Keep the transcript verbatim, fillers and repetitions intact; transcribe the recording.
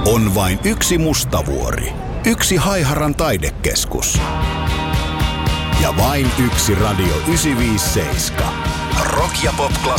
On vain yksi Mustavuori, yksi Haiharan taidekeskus ja vain yksi Radio yhdeksänsataaviisikymmentäseitsemän. Rock ja pop